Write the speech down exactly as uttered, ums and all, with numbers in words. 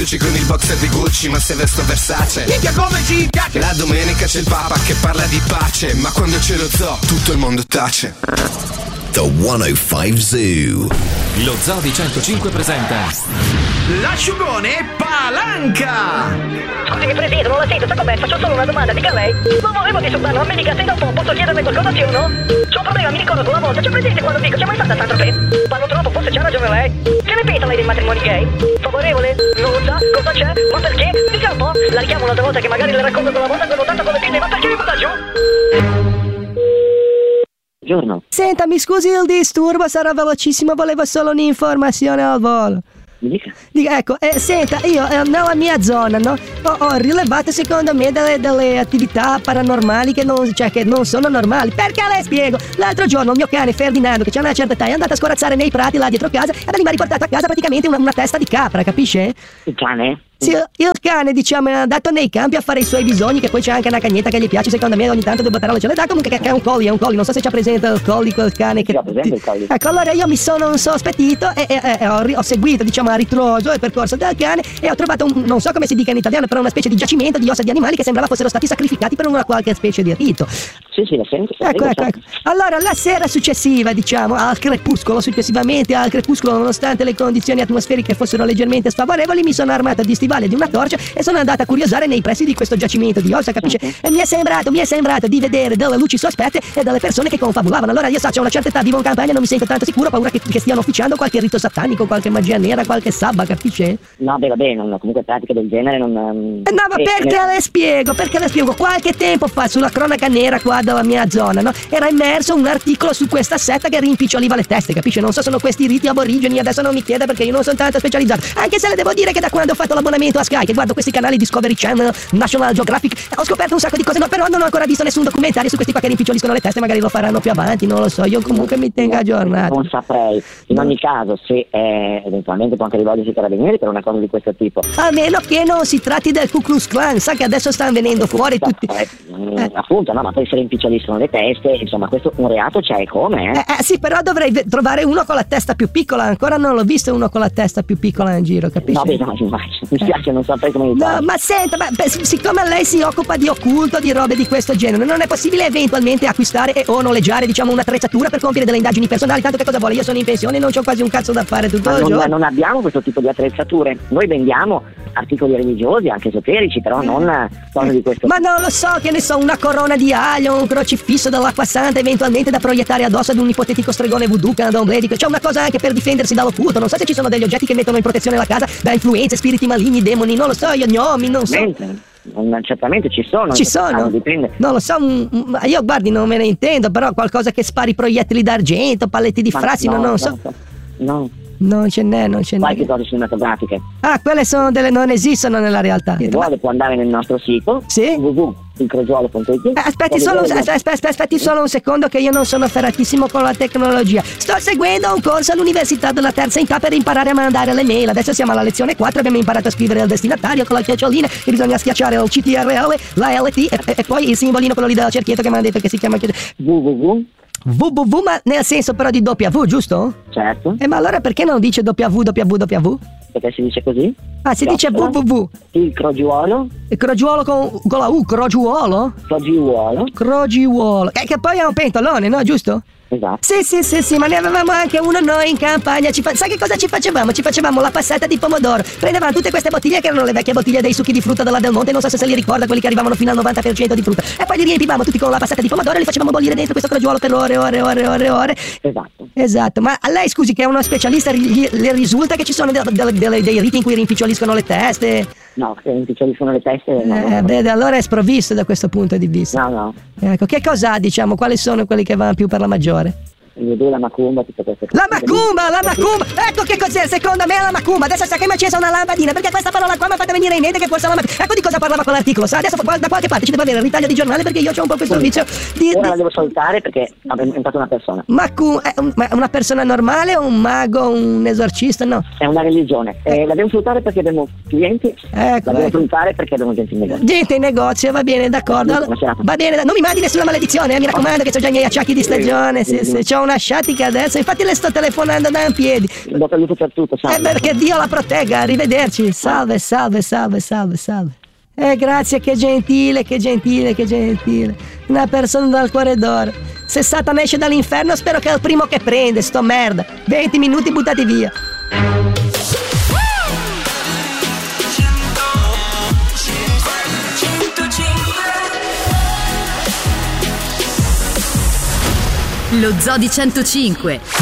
con il boxer di Gucci, ma se vesto Versace. Minchia come ci piace. La domenica c'è il Papa che parla di pace, ma quando c'è lo zoo tutto il mondo tace. The centocinque Zoo. Lo Zoo di centocinque presenta l'asciugone Palanca. Scusi Presidente, non la sento, sta com'è? Faccio solo una domanda, dica lei. Non volevo disturbarlo, a me mica sei da un po', posso chiederle qualcosa sì o no? C'ho un problema, mi ricordo una volta, c'è presente quando dico, c'è mai stata tanto che parlo troppo, forse c'ha ragione lei. Che ne pensa lei dei matrimoni gay? Favorevole? Non sa? Cosa c'è? Ma perché? Dica un po', la richiamo un'altra volta che magari le racconto quella volta che ho tanto con le pinne, ma perché mi butta giù? Buongiorno. Senta, mi scusi il disturbo, sarà velocissimo, volevo solo un'informazione al volo. Mi dica. Dica, ecco, eh, senta, io eh, nella mia zona, no, ho, ho rilevato secondo me delle, delle attività paranormali che non, cioè, che non sono normali. Perché le spiego? L'altro giorno il mio cane Ferdinando, che c'ha una certa età, è andato a scorazzare nei prati là dietro casa e mi ha riportato a casa praticamente una, una testa di capra, capisce? Il cane? Sì, il cane, diciamo, è andato nei campi a fare i suoi bisogni, che poi c'è anche una cagnetta che gli piace, secondo me ogni tanto devo buttarla alla celetta, comunque che, che è un collie, è un collie, non so se c'ha presente il collie, quel cane che... Sì, ho presente il collie. Ecco, allora io mi sono insospettito e, e, e ho, ho seguito, diciamo, a ritroso il percorso del cane e ho trovato un, non so come si dica in italiano, però una specie di giacimento di ossa di animali che sembrava fossero stati sacrificati per una qualche specie di rito. Sì, sì, la sento. Ecco, ecco, ecco. Allora, la sera successiva, diciamo, al crepuscolo, successivamente al crepuscolo, nonostante le condizioni atmosferiche fossero leggermente sfavorevoli, mi sono armato di stivali e di una torcia e sono andato a curiosare nei pressi di questo giacimento di ossa, capisce? E mi è sembrato, mi è sembrato di vedere delle luci sospette e delle persone che confabulavano. Allora io so, c'ho una certa età, vivo in campagna, non mi sento tanto sicuro, ho paura che, che stiano officiando qualche rito satanico, qualche magia nera, qualche sabba, capisce? No, beh, vabbè, non, comunque pratiche del genere non... Eh, no, ma eh, perché eh, le spiego, perché le spiego? Qualche tempo fa, sulla cronaca nera qua della mia zona, no? Era immerso un articolo su questa setta che rimpiccioliva le teste, capisce? Non so, sono questi riti aborigeni, adesso non mi chiede perché io non sono tanto specializzato. Anche se le devo dire che da quando ho fatto l'abbonamento a Sky, che guardo questi canali Discovery Channel, National Geographic, ho scoperto un sacco di cose, no, però non ho ancora visto nessun documentario su questi qua che rimpiccioliscono le teste, magari lo faranno più avanti, non lo so, io comunque mi tengo aggiornato. Non saprei. In ogni caso, se eh, eventualmente può anche rivolgersi ai carabinieri per una cosa di questo tipo. A meno che non si tratti del Ku Klux Klan, sa che adesso stanno venendo fuori tutti. Eh, eh. Appunto, no, ma poi se rimpiccioliscono le teste, insomma, questo un reato c'è, come? Eh? Eh, eh sì, però dovrei v- trovare uno con la testa più piccola, ancora non l'ho visto uno con la testa più piccola in giro, capisci? No, beh, no, mi spiace, eh. non saprei come aiutare. No, ma senta, ma, beh, siccome lei si occupa di occulto, di robe di questo genere, non è possibile eventualmente acquistare e, o noleggiare, diciamo, un'attrezzatura per compiere delle indagini personali? Tanto che cosa vuole? Io sono in pensione e non c'ho quasi un cazzo da fare tutto ma il non, giorno. Non abbiamo questo tipo di attrezzature. Noi vendiamo articoli religiosi, anche esoterici, però non cose di questo. Ma non lo so, che ne so, una corona di aglio, un crocifisso dell'acqua santa, eventualmente da proiettare addosso ad un ipotetico stregone voodoo che da un medico. C'è una cosa anche per difendersi dall'occulto. Non so se ci sono degli oggetti che mettono in protezione la casa da influenze, spiriti maligni, demoni, non lo so, io gnomi, non so. Mente. Certamente ci sono. Ci sono? Dipende. Non lo so, m- io guardi non me ne intendo, però qualcosa che spari proiettili d'argento, paletti di frassino, no, non no, so. No. Non ce n'è, non ce n'è. Qualche cose cinematografiche. Ah, quelle sono delle, non esistono nella realtà. Se vuole può andare nel nostro sito, sì? w w w punto il crogiuolo punto i t. Eh, aspetti solo, aspetti, aspetti, aspetti solo un secondo che io non sono ferratissimo con la tecnologia. Sto seguendo un corso all'università della terza età per imparare a mandare le mail. Adesso siamo alla lezione quattro, abbiamo imparato a scrivere il destinatario con la chiocciolina e bisogna schiacciare il C T R L, la L T e, e, e poi il simbolino quello lì del cerchietto che mi hanno detto che si chiama www. www, ma nel senso però di W, giusto? Certo. E ma allora perché non dice W W W? Perché si dice così? Ah, si dice www. Il crogiuolo. Il crogiuolo con, con la U, crogiuolo? Crogiuolo. Crogiuolo. Che, che poi è un pentolone, no? Giusto? Esatto. Sì, sì, sì, sì, ma ne avevamo anche uno noi in campagna. Ci fa... Sai che cosa ci facevamo? Ci facevamo la passata di pomodoro. Prendevamo tutte queste bottiglie che erano le vecchie bottiglie dei succhi di frutta della Del Monte, non so se se li ricorda, quelli che arrivavano fino al novanta per cento di frutta. E poi li riempivamo tutti con la passata di pomodoro e li facevamo bollire dentro questo crogiuolo per ore, ore, ore, ore, ore. Esatto. Esatto, ma a lei, scusi, che è uno specialista, gli, le risulta che ci sono de- de- de- dei riti in cui rimpiccioliscono le teste? No, se rimpiccioliscono le teste... No, eh, no, beh, allora è sprovvisto da questo punto di vista. No, no. Ecco, che cosa ha, diciamo, quali sono quelli che vanno più per la maggiore? La macumba, tutto questo. La macumba, la macumba! Ecco che cos'è, secondo me è la macumba. Adesso sa che mi ha acceso una lampadina, perché questa parola qua mi ha fatto venire in mente che forse la lampadina. Ecco di cosa parlava quell'articolo, sa? Adesso da qualche parte ci deve avere il ritaglio di giornale, perché io ho un po' questo vizio di... Ora la devo salutare perché è entrata una persona. Macumba, è un, una persona normale o un mago, un esorcista, no? È una religione. Eh, la devo salutare perché abbiamo clienti. Ecco, la devo ecco. salutare perché abbiamo gente in negozio. Gente in negozio, va bene, d'accordo. Va bene, non mi mandi nessuna maledizione, eh, mi raccomando, che ho già i miei acciacchi di stagione. Sì, sì, c'ho una una sciatica adesso, infatti le sto telefonando da in piedi. Bocca al lupo per tutto, salve. Eh, perché Dio la protegga, arrivederci. Salve, salve, salve, salve, salve. Eh, grazie, che gentile, che gentile, che gentile. Una persona dal cuore d'oro. Se Satana esce dall'inferno, spero che è il primo che prende, sto merda. venti minuti buttati via. Lo Zoo di centocinque,